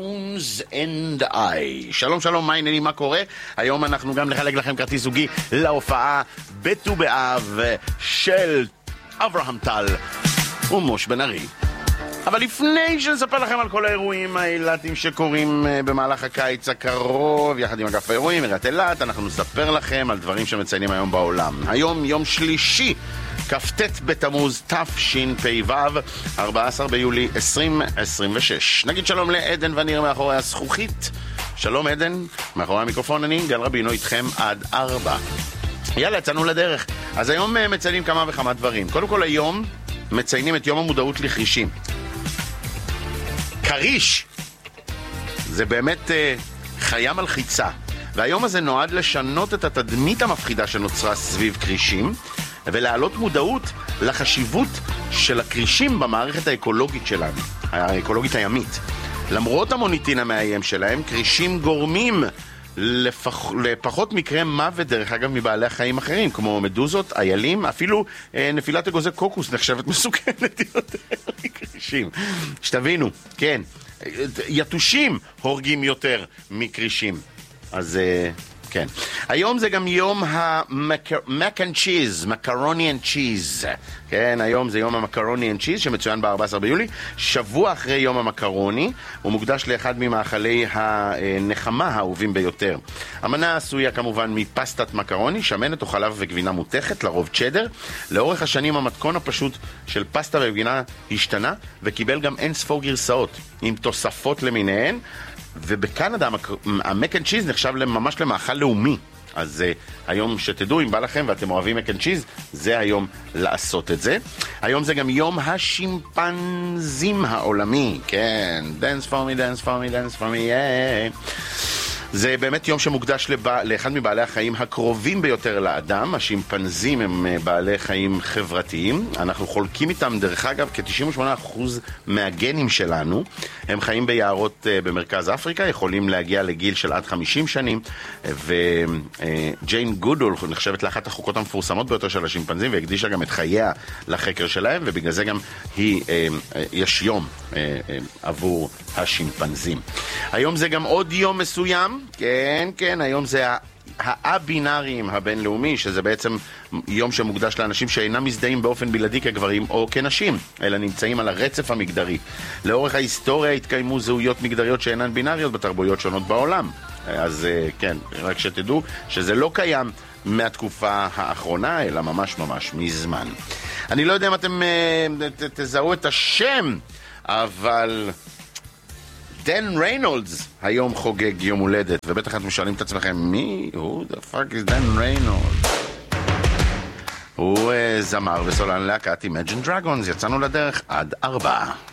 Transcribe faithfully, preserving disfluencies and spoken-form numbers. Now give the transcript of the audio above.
and I. שלום שלום, מה העניינים, מה קורה? היום אנחנו גם נחלק לכם כרטיס זוגי להופעה בט"ו באב של אברהם טל ומוש בן ארי. אבל לפני שנספר לכם על כל האירועים האילתיים שקורים במהלך הקיץ הקרוב, יחד עם אגף האירועים, עיריית אילת, אנחנו נספר לכם על דברים שמציינים היום בעולם. היום יום שלישי, כ"ט בתמוז תשפ"ו, ארבעה עשר ביולי עשרים עשרים ושש. נגיד שלום לעדן וניר מאחורי הזכוכית. שלום עדן, מאחורי המיקרופון אני, גל רבינו איתכם עד ארבע. יאללה, יצאנו לדרך. אז היום מציינים כמה וכמה דברים. קודם כל היום מציינים את יום המודעות לחרישים. קריש זה באמת uh, חיה מלחיצה, והיום הזה נועד לשנות את התדמית המפחידה שנוצרה סביב קרישים ולהעלות מודעות לחשיבות של הקרישים במערכת האקולוגית שלנו, האקולוגית הימית. למרות המוניטין המאיים שלהם, קרישים גורמים לפח, לפחות מקרה מוות דרך אגב מבעלי החיים אחרים, כמו מדוזות, איילים, אפילו אה, נפילת אגוזי קוקוס נחשבת מסוכנת יותר מקרישים. שתבינו, כן, יתושים הורגים יותר מקרישים. אז אה, כן. היום זה גם יום המק אנד צ'יז, מקרוני אנד צ'יז. כן, היום זה יום המקרוני אנד צ'יז שמצוין ב-ארבעה עשר ביולי, שבוע אחרי יום המקרוני. הוא מוקדש לאחד ממאכלי הנחמה האהובים ביותר. המנה עשויה כמובן מפסטת מקרוני, שמנת או חלב וגבינה מותכת, לרוב צ'דר. לאורך השנים המתכון הפשוט של פסטה וגבינה השתנה וקיבל גם אין ספור גרסאות עם תוספות למיניהן. ובקנדה המק אנד צ'יז נחשב ממש למאכל לאומי. אז uh, היום שתדעו, אם בא לכם ואתם אוהבים מק אנד צ'יז, זה היום לעשות את זה. היום זה גם יום השימפנזים העולמי. כן, dance for me, dance for me, dance for me, yeah. זה באמת יום שמוקדש לבע... לאחד מבעלי החיים הקרובים ביותר לאדם. השימפנזים הם בעלי חיים חברתיים. אנחנו חולקים איתם, דרך אגב, כ-תשעים ושמונה אחוז מהגנים שלנו. הם חיים ביערות במרכז אפריקה, יכולים להגיע לגיל של עד חמישים שנים. וג'יין גודול נחשבת לאחת החוקות המפורסמות ביותר של השימפנזים, והקדישה גם את חייה לחקר שלהם, ובגלל זה גם היא, יש יום עבור השימפנזים. היום זה גם עוד יום מסוים. כן, כן, היום זה האבינאריים הבינלאומי, שזה בעצם יום שמוקדש לאנשים שאינם מזדהים באופן בלעדי כגברים או כנשים, אלא נמצאים על הרצף המגדרי. לאורך ההיסטוריה התקיימו זהויות מגדריות שאינן בינאריות בתרבויות שונות בעולם. אז כן, רק שתדעו שזה לא קיים מהתקופה האחרונה, אלא ממש ממש מזמן. אני לא יודע אם אתם תזהו את השם, אבל דן ריינולדס היום חוגג יום הולדת, ובטח אתם שואלים את עצמכם, מי? Who the fuck is דן ריינולדס? הוא uh, זמר וסולן להקת Imagine Dragons. יצאנו לדרך עד ארבעה.